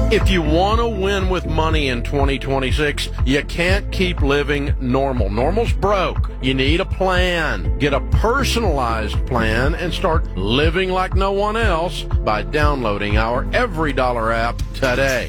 If you want to win with money in 2026, you can't keep living normal. Normal's broke. You need a plan. Get a personalized plan and start living like no one else by downloading our Every Dollar app today.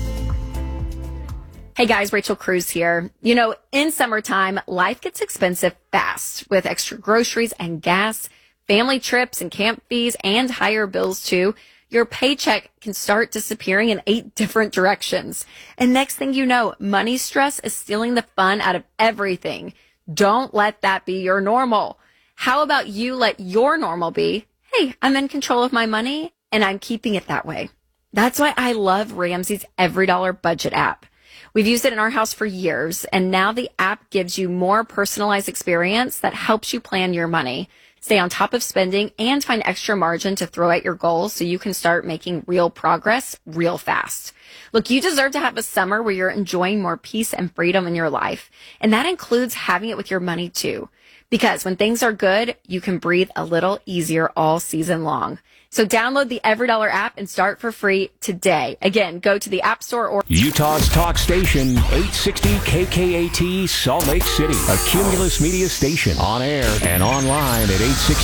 Hey guys, Rachel Cruz here. You know, in summertime, life gets expensive fast with extra groceries and gas, family trips and camp fees, and higher bills too. Your paycheck can start disappearing in 8 different directions. And next thing you know, money stress is stealing the fun out of everything. Don't let that be your normal. How about you let your normal be, hey, I'm in control of my money and I'm keeping it that way. That's why I love Ramsey's Every Dollar Budget app. We've used it in our house for years, and now the app gives you more personalized experience that helps you plan your money, stay on top of spending, and find extra margin to throw at your goals so you can start making real progress real fast. Look, you deserve to have a summer where you're enjoying more peace and freedom in your life, and that includes having it with your money too. Because when things are good, you can breathe a little easier all season long. So download the Every Dollar app and start for free today. Again, go to the App Store or Utah's talk station, 860 KKAT, Salt Lake City, a Cumulus Media station, on air and online at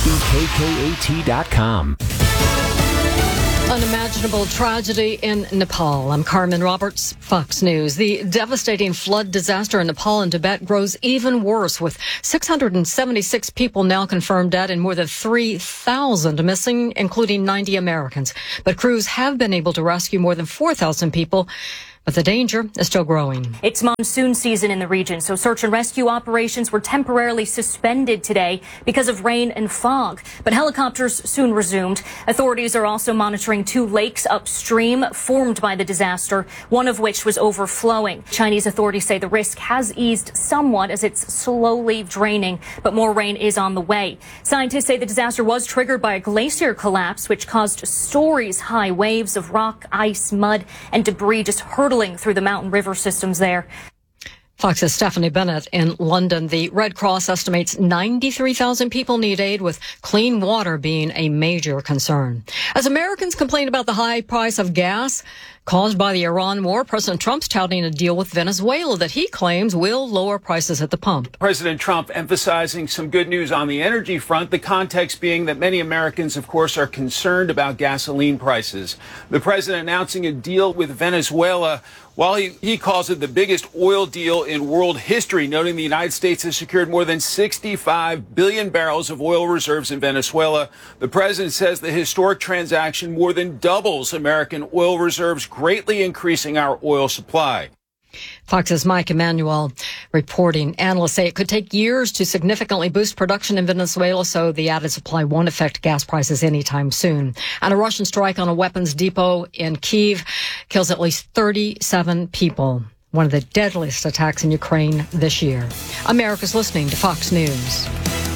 860KKAT.com. Unimaginable tragedy in Nepal. I'm Carmen Roberts, Fox News. The devastating flood disaster in Nepal and Tibet grows even worse, with 676 people now confirmed dead and more than 3,000 missing, including 90 Americans. But crews have been able to rescue more than 4,000 people. But the danger is still growing. It's monsoon season in the region, so search and rescue operations were temporarily suspended today because of rain and fog. But helicopters soon resumed. Authorities are also monitoring 2 lakes upstream formed by the disaster, one of which was overflowing. Chinese authorities say the risk has eased somewhat as it's slowly draining, but more rain is on the way. Scientists say the disaster was triggered by a glacier collapse, which caused stories-high waves of rock, ice, mud, and debris just hurtling through the mountain river systems there. Fox's Stephanie Bennett in London. The Red Cross estimates 93,000 people need aid, with clean water being a major concern. As Americans complain about the high price of gas caused by the Iran war, President Trump's touting a deal with Venezuela that he claims will lower prices at the pump. President Trump emphasizing some good news on the energy front, the context being that many Americans, of course, are concerned about gasoline prices. The president announcing a deal with Venezuela, while he calls it the biggest oil deal in world history, noting the United States has secured more than 65 billion barrels of oil reserves in Venezuela. The president says the historic transaction more than doubles American oil reserves, greatly increasing our oil supply. Fox's Mike Emanuel reporting. Analysts say it could take years to significantly boost production in Venezuela, so the added supply won't affect gas prices anytime soon. And a Russian strike on a weapons depot in Kyiv kills at least 37 people. One of the deadliest attacks in Ukraine this year. America's listening to Fox News.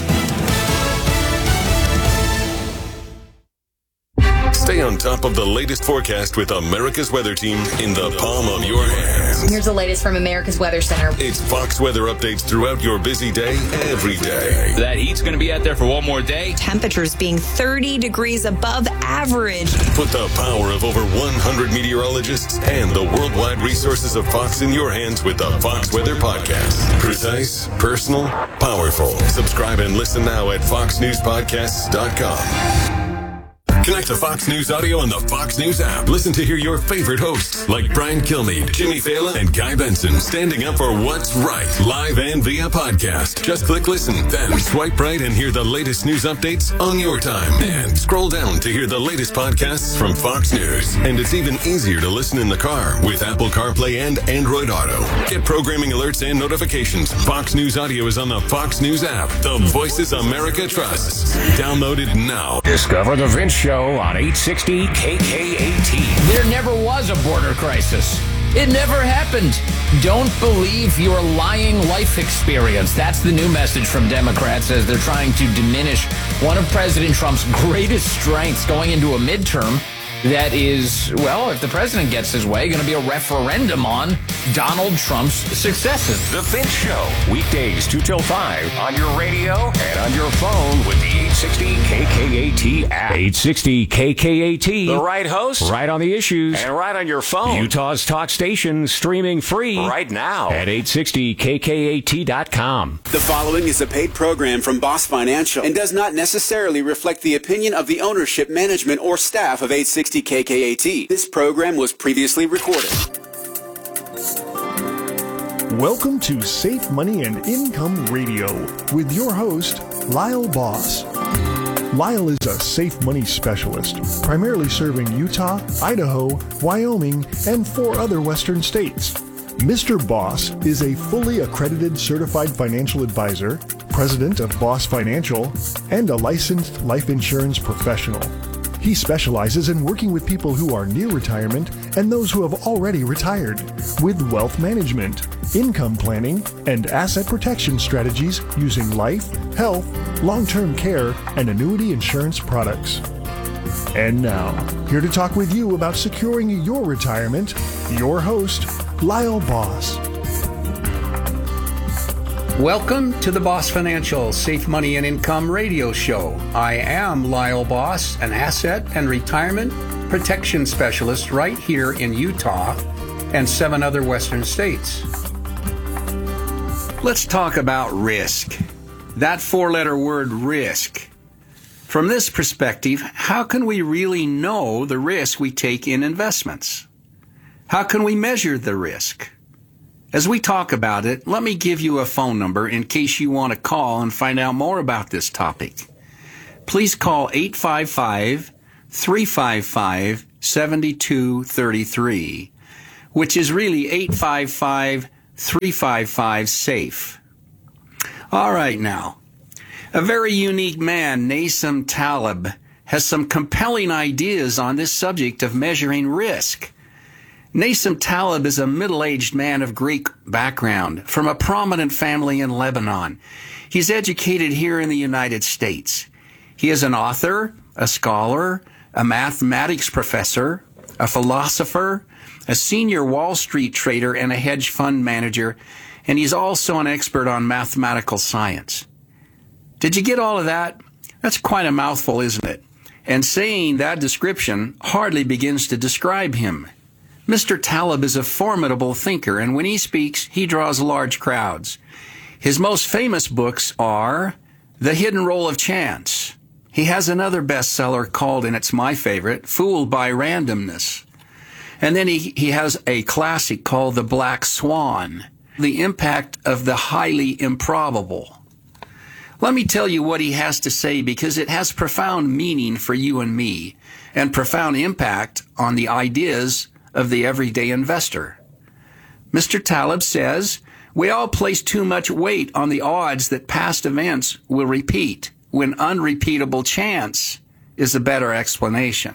Stay on top of the latest forecast with America's Weather Team in the palm of your hands. Here's the latest from America's Weather Center. It's Fox weather updates throughout your busy day, every day. That heat's going to be out there for one more day. Temperatures being 30 degrees above average. Put the power of over 100 meteorologists and the worldwide resources of Fox in your hands with the Fox Weather Podcast. Precise, personal, powerful. Subscribe and listen now at foxnewspodcasts.com. Connect to Fox News Audio on the Fox News app. Listen to hear your favorite hosts like Brian Kilmeade, Jimmy Fallon, and Guy Benson standing up for what's right, live and via podcast. Just click listen, then swipe right and hear the latest news updates on your time. And scroll down to hear the latest podcasts from Fox News. And it's even easier to listen in the car with Apple CarPlay and Android Auto. Get programming alerts and notifications. Fox News Audio is on the Fox News app. The voices America trusts. Download it now. Discover the Vince Show on 860 KKAT. There never was a border crisis. It never happened. Don't believe your lying life experience. That's the new message from Democrats as they're trying to diminish one of President Trump's greatest strengths going into a midterm. that is, well, if the president gets his way, going to be a referendum on Donald Trump's successes. The Finch Show, weekdays 2 till 5 on your radio and on your phone with the 860 KKAT app. 860 KKAT. The right host. Right on the issues. And right on your phone. Utah's talk station, streaming free. Right now. At 860KKAT.com. The following is a paid program from Boss Financial and does not necessarily reflect the opinion of the ownership, management, or staff of 860 KKAT. This program was previously recorded. Welcome to Safe Money and Income Radio with your host, Lyle Boss. Lyle is a safe money specialist, primarily serving Utah, Idaho, Wyoming, and 4 other western states. Mr. Boss is a fully accredited certified financial advisor, president of Boss Financial, and a licensed life insurance professional. He specializes in working with people who are near retirement and those who have already retired with wealth management, income planning, and asset protection strategies using life, health, long-term care, and annuity insurance products. And now, here to talk with you about securing your retirement, your host, Lyle Boss. Welcome to the Boss Financial Safe Money and Income Radio Show. I am Lyle Boss, an asset and retirement protection specialist right here in Utah and 7 other western states. Let's talk about risk. That 4-letter word, risk. From this perspective, how can we really know the risk we take in investments? How can we measure the risk? As we talk about it, let me give you a phone number in case you want to call and find out more about this topic. Please call 855-355-7233, which is really 855-355-SAFE. All right now, a very unique man, Nassim Taleb, has some compelling ideas on this subject of measuring risk. Nassim Taleb is a middle-aged man of Greek background from a prominent family in Lebanon. He's educated here in the United States. He is an author, a scholar, a mathematics professor, a philosopher, a senior Wall Street trader, and a hedge fund manager, and he's also an expert on mathematical science. Did you get all of that? That's quite a mouthful, isn't it? And saying that description hardly begins to describe him. Mr. Taleb is a formidable thinker, and when he speaks, he draws large crowds. His most famous books are The Hidden Role of Chance. He has another bestseller called, and it's my favorite, Fooled by Randomness. And then he has a classic called The Black Swan, The Impact of the Highly Improbable. Let me tell you what he has to say because it has profound meaning for you and me and profound impact on the ideas of the everyday investor. Mr. Taleb says, we all place too much weight on the odds that past events will repeat when unrepeatable chance is a better explanation.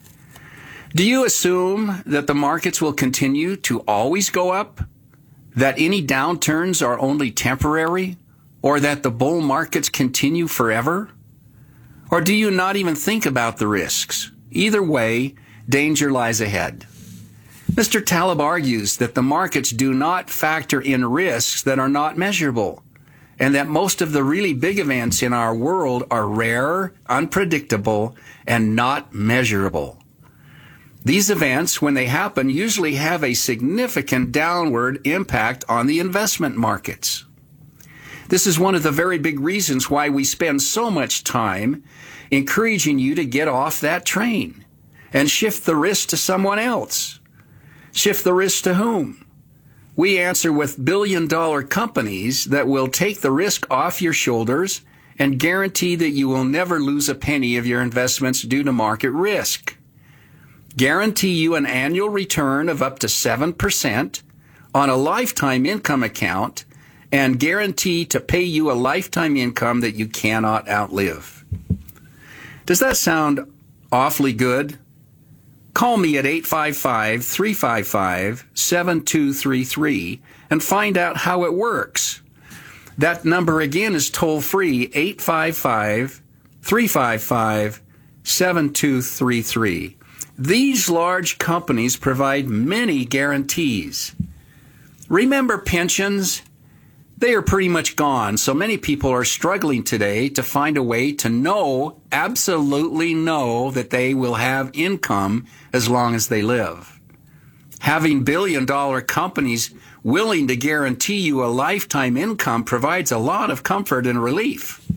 Do you assume that the markets will continue to always go up? That any downturns are only temporary? Or that the bull markets continue forever? Or do you not even think about the risks? Either way, danger lies ahead. Mr. Taleb argues that the markets do not factor in risks that are not measurable, and that most of the really big events in our world are rare, unpredictable, and not measurable. These events, when they happen, usually have a significant downward impact on the investment markets. This is one of the very big reasons why we spend so much time encouraging you to get off that train and shift the risk to someone else. Shift the risk to whom? We answer with billion-dollar companies that will take the risk off your shoulders and guarantee that you will never lose a penny of your investments due to market risk. Guarantee you an annual return of up to 7% on a lifetime income account and guarantee to pay you a lifetime income that you cannot outlive. Does that sound awfully good? Call me at 855-355-7233 and find out how it works. That number again is toll-free, 855-355-7233. These large companies provide many guarantees. Remember pensions? They are pretty much gone, so many people are struggling today to find a way to know, absolutely know, that they will have income as long as they live. Having billion-dollar companies willing to guarantee you a lifetime income provides a lot of comfort and relief.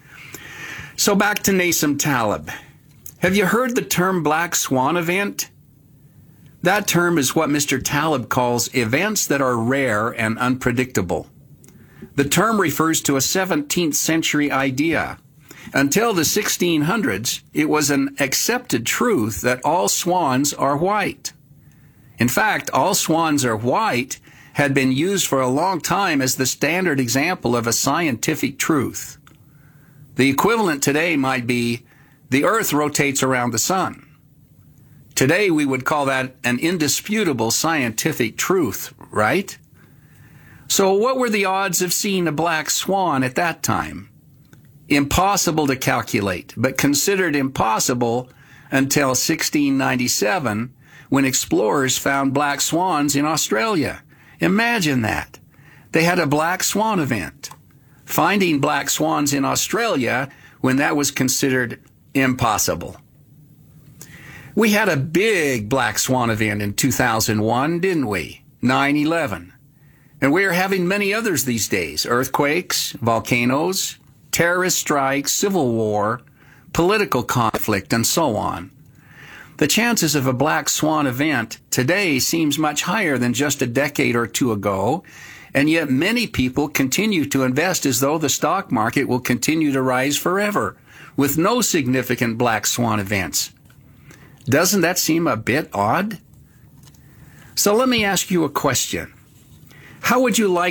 So back to Nassim Taleb. Have you heard the term black swan event? That term is what Mr. Taleb calls events that are rare and unpredictable. The term refers to a 17th century idea. Until the 1600s, it was an accepted truth that all swans are white. In fact, all swans are white had been used for a long time as the standard example of a scientific truth. The equivalent today might be, the Earth rotates around the sun. Today we would call that an indisputable scientific truth, right? So what were the odds of seeing a black swan at that time? Impossible to calculate, but considered impossible until 1697, when explorers found black swans in Australia. Imagine that. They had a black swan event. Finding black swans in Australia when that was considered impossible. We had a big black swan event in 2001, didn't we? 9/11. And we are having many others these days. Earthquakes, volcanoes, terrorist strikes, civil war, political conflict, and so on. The chances of a black swan event today seems much higher than just a decade or two ago, and yet many people continue to invest as though the stock market will continue to rise forever, with no significant black swan events. Doesn't that seem a bit odd? So let me ask you a question. How would you like